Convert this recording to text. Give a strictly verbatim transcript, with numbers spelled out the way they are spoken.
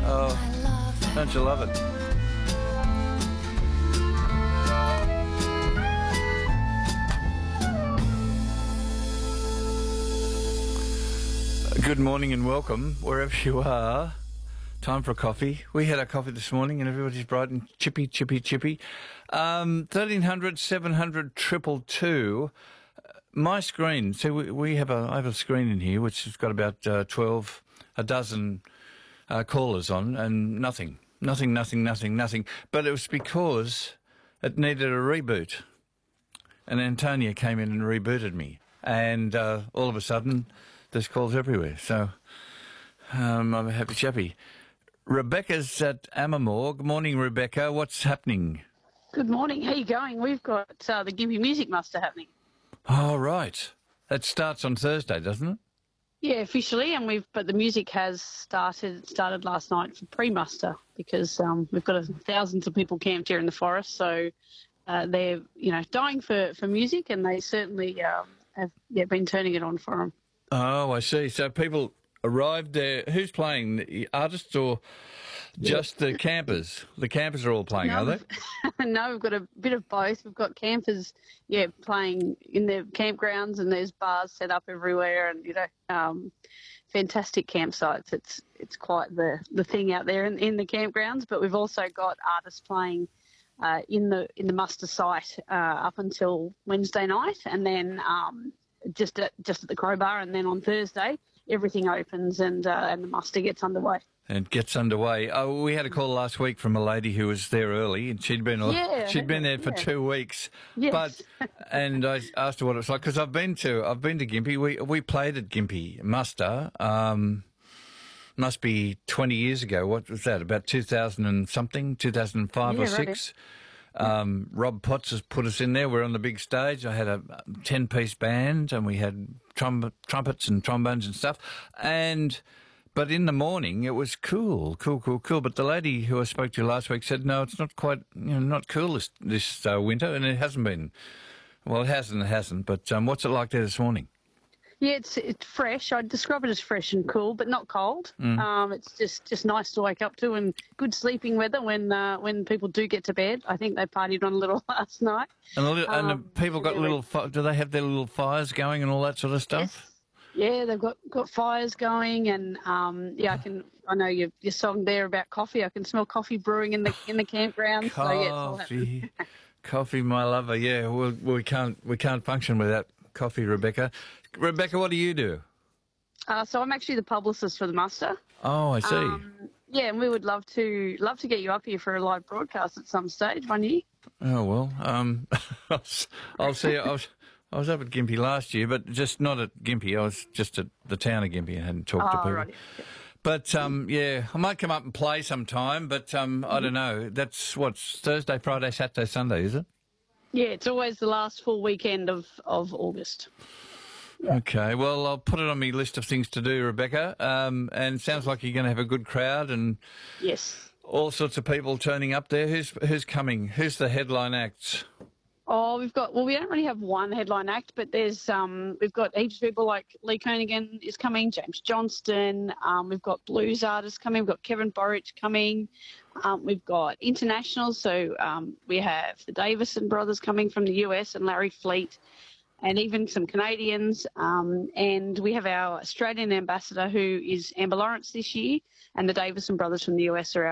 Oh, don't you love it? Good morning and welcome, wherever you are. Time for a coffee. We had our coffee this morning and everybody's bright and chippy, chippy, chippy. Um, thirteen hundred, seven hundred, two two two. My screen, see, we, we have a, I have a screen in here which has got about uh, twelve, a dozen uh, callers on and nothing, nothing, nothing, nothing, nothing. But it was because it needed a reboot. And Antonia came in and rebooted me. And uh, all of a sudden, there's calls everywhere. So um, I'm a happy chappy. Rebecca's at Amamore. Good morning, Rebecca. What's happening? Good morning. How you going? We've got uh, the Gympie Music Muster happening. Oh, right. That starts on Thursday, doesn't it? Yeah, officially, and we've but the music has started started last night for pre-muster because um, we've got a, thousands of people camped here in the forest, so uh, they're you know dying for, for music, and they certainly um, have yeah, been turning it on for them. Oh, I see. So people arrived there. Who's playing? The artists or just the campers? The campers are all playing, no, are they? No, we've got a bit of both. We've got campers, yeah, playing in their campgrounds, and there's bars set up everywhere, and you know, um, fantastic campsites. It's it's quite the, the thing out there in, in the campgrounds. But we've also got artists playing uh, in the in the muster site uh, up until Wednesday night, and then um, just at just at the Crowbar, and then on Thursday everything opens and uh, and the muster gets underway. And gets underway. Oh, we had a call last week from a lady who was there early, and she'd been yeah, she'd been there for yeah. two weeks. Yes. But and I asked her what it was like because I've been to I've been to Gympie. We we played at Gympie Muster. Um, must be twenty years ago. What was that? About two thousand and something, two thousand and five yeah, or six. Right. Um, Rob Potts has put us in there. We're on the big stage. I had a ten-piece band, and we had trum- trumpets and trombones and stuff, and. But in the morning, it was cool, cool, cool, cool. But the lady who I spoke to last week said, no, it's not quite, you know, not cool this, this uh, winter, and it hasn't been. Well, it hasn't, it hasn't. But um, what's it like there this morning? Yeah, it's it's fresh. I'd describe it as fresh and cool, but not cold. Mm. Um, it's just, just nice to wake up to, and good sleeping weather when uh, when people do get to bed. I think they partied on a little last night. And, the little, um, and the people got little, fi- do they have their little fires going and all that sort of stuff? Yes. Yeah, they've got, got fires going, and um, yeah, I can. I know your your song there about coffee. I can smell coffee brewing in the in the campground. Coffee, so, yeah, it's all happening. Coffee, my lover. Yeah, well, we can't we can't function without coffee, Rebecca. Rebecca, what do you do? Uh, so I'm actually the publicist for the muster. Oh, I see. Um, yeah, and we would love to love to get you up here for a live broadcast at some stage one year. Oh well, um, I'll see. I'll. I was up at Gympie last year, but just not at Gympie. I was just at the town of Gympie and hadn't talked oh, to people. Right. But, um, yeah, I might come up and play sometime, but um, I don't know. That's, what's Thursday, Friday, Saturday, Sunday, is it? Yeah, it's always the last full weekend of, of August. Yeah. Okay, well, I'll put it on my list of things to do, Rebecca. Um, and it sounds like you're going to have a good crowd and yes, all sorts of people turning up there. Who's who's coming? Who's the headline acts? Oh, we've got, well, we don't really have one headline act, but there's, um, we've got heaps of people like Lee Konigan is coming, James Johnston, um, we've got blues artists coming, we've got Kevin Borich coming, um, we've got internationals, so um, we have the Davison brothers coming from the U S and Larry Fleet, and even some Canadians, um, and we have our Australian ambassador who is Amber Lawrence this year, and the Davison brothers from the U S are our